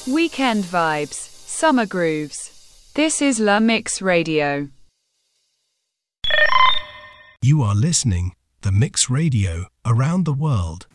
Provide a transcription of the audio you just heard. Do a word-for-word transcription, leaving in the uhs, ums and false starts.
Weekend vibes, summer grooves. This is La Mix Radio. You are listening The Mix Radio around the world.